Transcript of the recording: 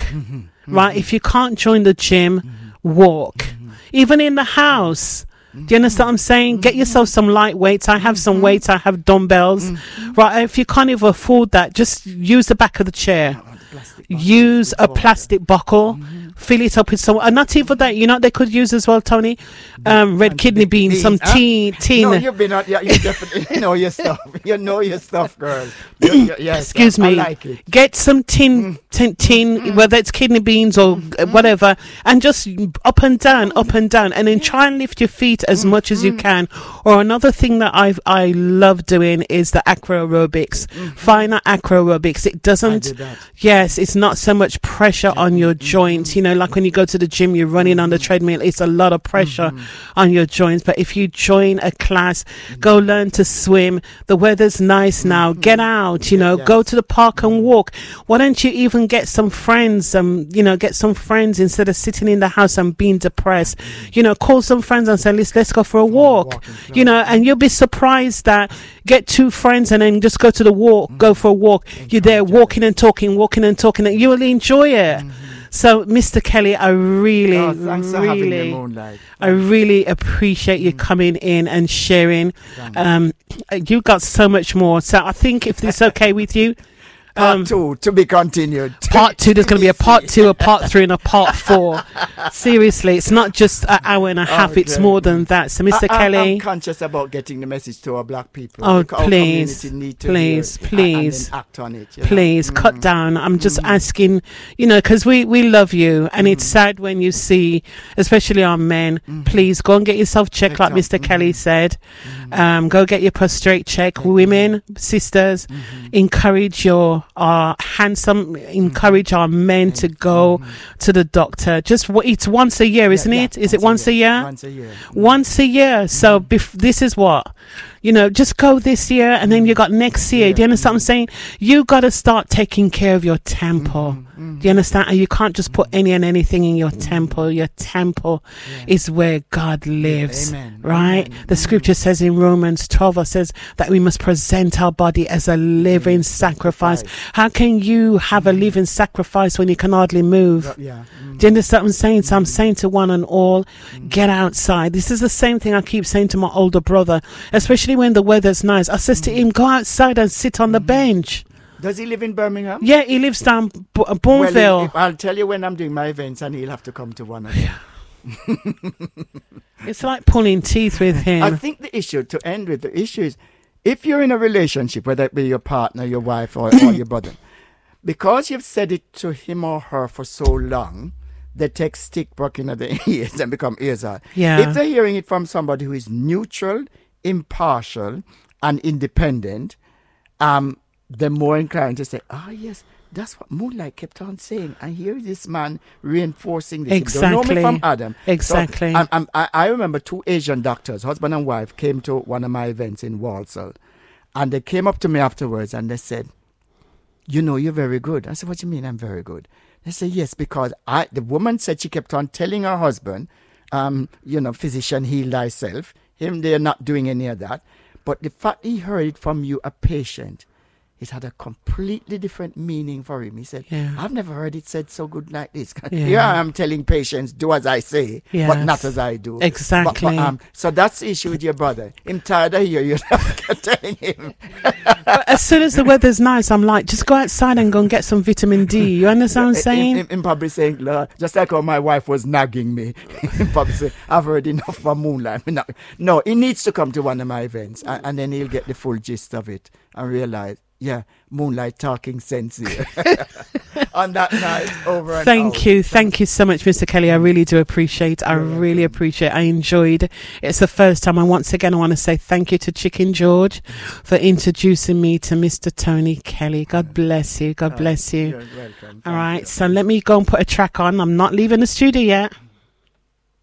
right? If you can't join the gym, walk. Even in the house. Do you understand what I'm saying? Get yourself some light weights. I have some weights. I have dumbbells. Right? If you can't even afford that, just use the back of the chair. Use a plastic buckle. Fill it up with some, and not even that. You know what they could use as well, Tony? Red kidney beans, some tea. No, you've been out. You definitely know your stuff. You know your stuff, girls. Yes, excuse me. I like it. Get some tin, whether it's kidney beans or whatever, and just up and down, and then try and lift your feet as much as you can. Or another thing that I love doing is the acro aerobics. Find that acro aerobics. It doesn't. Yes, it's not so much pressure on your joints. You know, like when you go to the gym, you're running on the treadmill. It's a lot of pressure on your joints. But if you join a class, go learn to swim. The weather's nice now. Get out. You know, go to the park and walk. Why don't you even get some friends? Get some friends instead of sitting in the house and being depressed. You know, call some friends and say, let's go for a walk. You know, and you'll be surprised that get 2 friends and then just go to the walk. Go for a walk. You're there walking and talking, and you will enjoy it. So, Mr. Kelly, I really appreciate you coming in and sharing. You got so much more. So, I think if it's okay with you, Part 2 to be continued. Part 2. There's going to be a part 2, a part 3, and a part 4. Seriously, it's not just an hour and a half. Okay. It's more than that. So, Mr. Kelly, I'm conscious about getting the message to our black people. Oh, please, and act on it. Please cut down. I'm just asking, because we love you, and it's sad when you see, especially our men. Please go and get yourself checked, like Mr. Kelly said. Go get your prostate check. Women, sisters, encourage encourage our men to go to the doctor. It's once a year, isn't it? Is it once a year? Once a year. So this is what, just go this year, and then you got next year. Do you understand what I'm saying? You got to start taking care of your temple. Do you understand? And you can't just put any and anything in your temple. Your temple is where God lives. Amen. Right? Amen. The scripture says in Romans 12, it says that we must present our body as a living sacrifice. How can you have a living sacrifice when you can hardly move? Do you understand what I'm saying? So I'm saying to one and all, get outside. This is the same thing I keep saying to my older brother, especially when the weather's nice. I says to him, go outside and sit on the bench. Does he live in Birmingham? Yeah, he lives down Bourneville. Well, I'll tell you when I'm doing my events, and he'll have to come to one of them. It's like pulling teeth with him. I think the issue is, if you're in a relationship, whether it be your partner, your wife, or your brother, because you've said it to him or her for so long, they take stick back into the ears and become ears out. Yeah. If they're hearing it from somebody who is neutral, impartial, and independent, they're more inclined to say, yes, that's what Moonlight kept on saying. And here is this man reinforcing this. Exactly. You don't know me from Adam. Exactly. So, I remember 2 Asian doctors, husband and wife, came to one of my events in Walsall. And they came up to me afterwards and they said, you're very good. I said, what do you mean I'm very good? They said, yes, because the woman said she kept on telling her husband, physician, heal thyself. They're not doing any of that. But the fact he heard it from you, a patient, it had a completely different meaning for him. He said, I've never heard it said so good like this. Here I am telling patients, do as I say, but not as I do. Exactly. So that's the issue with your brother. I'm tired of hearing you telling him. As soon as the weather's nice, I'm like, just go outside and go and get some vitamin D. You understand what I'm saying? I'm probably saying, just like how my wife was nagging me, I'm probably saying, I've heard enough from Moonlight. No, he needs to come to one of my events, and then he'll get the full gist of it and realize, Moonlight talking sense here. On that night, over and Thank you so much, Mr. Kelly. I really do appreciate. I enjoyed it. It's the first time. And once again, I want to say thank you to Chicken George for introducing me to Mr. Tony Kelly. God bless you. God bless you. You're welcome. All right, so let me go and put a track on. I'm not leaving the studio yet.